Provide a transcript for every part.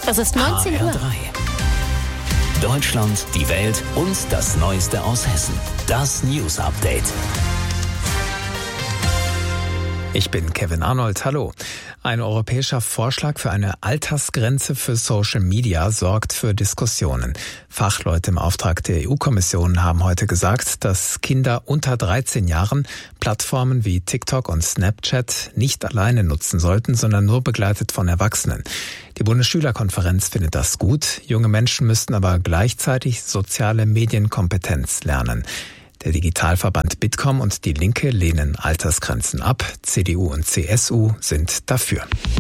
Es ist 19 Uhr. HR3. Deutschland, die Welt und das Neueste aus Hessen. Das News Update. Ich bin Kevin Arnold, hallo. Ein europäischer Vorschlag für eine Altersgrenze für Social Media sorgt für Diskussionen. Fachleute im Auftrag der EU-Kommission haben heute gesagt, dass Kinder unter 13 Jahren Plattformen wie TikTok und Snapchat nicht alleine nutzen sollten, sondern nur begleitet von Erwachsenen. Die Bundesschülerkonferenz findet das gut. Junge Menschen müssten aber gleichzeitig soziale Medienkompetenz lernen. Der Digitalverband Bitkom und die Linke lehnen Altersgrenzen ab. CDU und CSU sind dafür.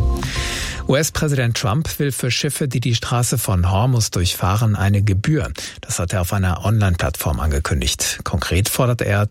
US-Präsident Trump will für Schiffe, die die Straße von Hormuz durchfahren, eine Gebühr. Das hat er auf einer Online-Plattform angekündigt. Konkret fordert er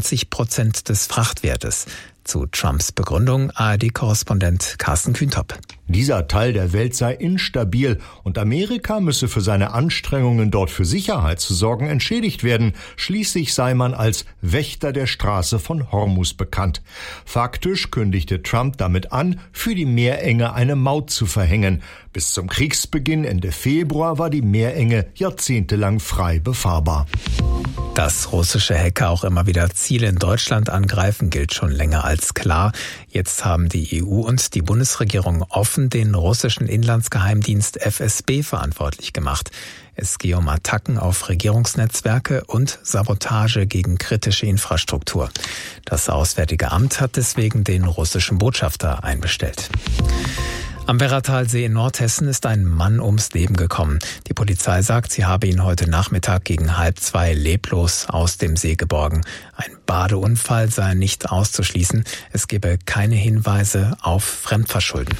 20% des Frachtwertes. Zu Trumps Begründung ARD-Korrespondent Carsten Kühntop. Dieser Teil der Welt sei instabil und Amerika müsse für seine Anstrengungen, dort für Sicherheit zu sorgen, entschädigt werden. Schließlich sei man als Wächter der Straße von Hormuz bekannt. Faktisch kündigte Trump damit an, für die Meerenge eine Maut zu verhängen. Bis zum Kriegsbeginn Ende Februar war die Meerenge jahrzehntelang frei befahrbar. Dass russische Hacker auch immer wieder Ziele in Deutschland angreifen, gilt schon länger als klar. Jetzt haben die EU und die Bundesregierung offen den russischen Inlandsgeheimdienst FSB verantwortlich gemacht. Es gehe um Attacken auf Regierungsnetzwerke und Sabotage gegen kritische Infrastruktur. Das Auswärtige Amt hat deswegen den russischen Botschafter einbestellt. Am Werratalsee in Nordhessen ist ein Mann ums Leben gekommen. Die Polizei sagt, sie habe ihn heute Nachmittag gegen 1:30 leblos aus dem See geborgen. Ein Badeunfall sei nicht auszuschließen. Es gebe keine Hinweise auf Fremdverschulden.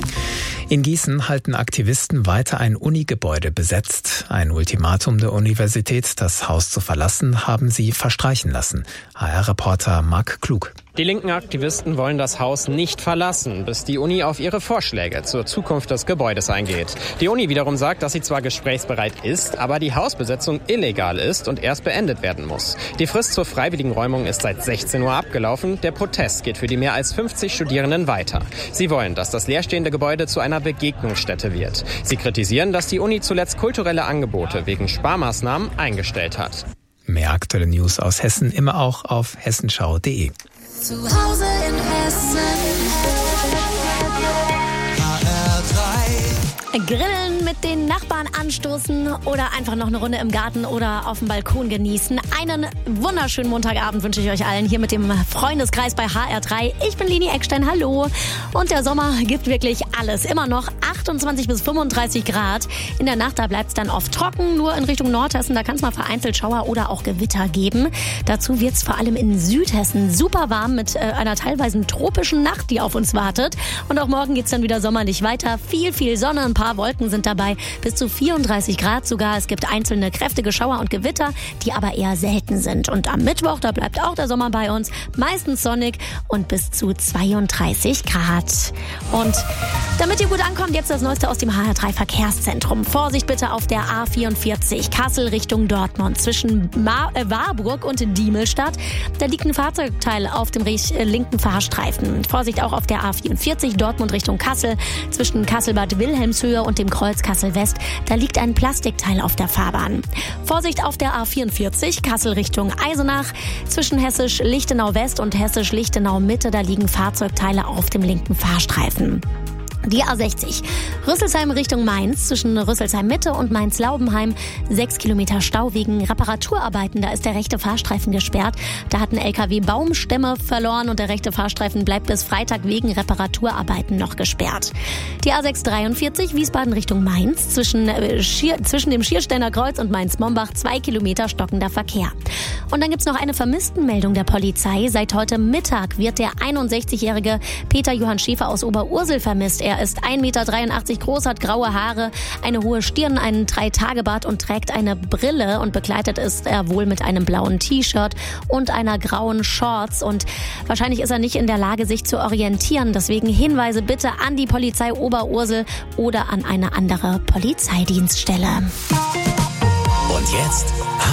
In Gießen halten Aktivisten weiter ein Unigebäude besetzt. Ein Ultimatum der Universität, das Haus zu verlassen, haben sie verstreichen lassen. HR-Reporter Marc Klug. Die linken Aktivisten wollen das Haus nicht verlassen, bis die Uni auf ihre Vorschläge zur Zukunft des Gebäudes eingeht. Die Uni wiederum sagt, dass sie zwar gesprächsbereit ist, aber die Hausbesetzung illegal ist und erst beendet werden muss. Die Frist zur freiwilligen Räumung ist seit 16 Uhr abgelaufen. Der Protest geht für die mehr als 50 Studierenden weiter. Sie wollen, dass das leerstehende Gebäude zu einer Begegnungsstätte wird. Sie kritisieren, dass die Uni zuletzt kulturelle Angebote wegen Sparmaßnahmen eingestellt hat. Mehr aktuelle News aus Hessen immer auch auf hessenschau.de. Zu Hause in Hessen. HR3. Grillen, mit den Nachbarn anstoßen oder einfach noch eine Runde im Garten oder auf dem Balkon genießen. Einen wunderschönen Montagabend wünsche ich euch allen hier mit dem Freundeskreis bei HR3. Ich bin Leni Eckstein, hallo. Und der Sommer gibt wirklich alles. Immer noch 28 bis 35 Grad. In der Nacht, da bleibt es dann oft trocken. Nur in Richtung Nordhessen, da kann es mal vereinzelt Schauer oder auch Gewitter geben. Dazu wird es vor allem in Südhessen super warm mit einer teilweise tropischen Nacht, die auf uns wartet. Und auch morgen geht es dann wieder sommerlich weiter. Viel Sonne, ein paar Wolken sind dabei. Bis zu 34 Grad sogar. Es gibt einzelne kräftige Schauer und Gewitter, die aber eher selten sind. Und am Mittwoch, da bleibt auch der Sommer bei uns. Meistens sonnig und bis zu 32 Grad. Und damit ihr gut ankommt, jetzt das Neueste aus dem HR3 Verkehrszentrum. Vorsicht bitte auf der A44 Kassel Richtung Dortmund zwischen Warburg und Diemelstadt. Da liegt ein Fahrzeugteil auf dem linken Fahrstreifen. Vorsicht auch auf der A44 Dortmund Richtung Kassel zwischen Kassel-Bad Wilhelmshöhe und dem Kreuz Kassel West. Da liegt ein Plastikteil auf der Fahrbahn. Vorsicht auf der A44 Kassel Richtung Eisenach zwischen Hessisch-Lichtenau West und Hessisch-Lichtenau Mitte. Da liegen Fahrzeugteile auf dem linken Fahrstreifen. Die A60 Rüsselsheim Richtung Mainz zwischen Rüsselsheim Mitte und Mainz-Laubenheim 6 Kilometer Stau wegen Reparaturarbeiten. Da ist der rechte Fahrstreifen gesperrt. Da hat ein LKW Baumstämme verloren und der rechte Fahrstreifen bleibt bis Freitag wegen Reparaturarbeiten noch gesperrt. Die A643 Wiesbaden Richtung Mainz zwischen dem Schiersteiner Kreuz und Mainz-Mombach 2 Kilometer stockender Verkehr. Und dann gibt's noch eine Vermisstenmeldung der Polizei. Seit heute Mittag wird der 61-jährige Peter Johann Schäfer aus Oberursel vermisst. Er ist 1,83 Meter groß, hat graue Haare, eine hohe Stirn, einen 3-Tage-Bart und trägt eine Brille. Und begleitet ist er wohl mit einem blauen T-Shirt und einer grauen Shorts. Und wahrscheinlich ist er nicht in der Lage, sich zu orientieren. Deswegen Hinweise bitte an die Polizei Oberursel oder an eine andere Polizeidienststelle. Und jetzt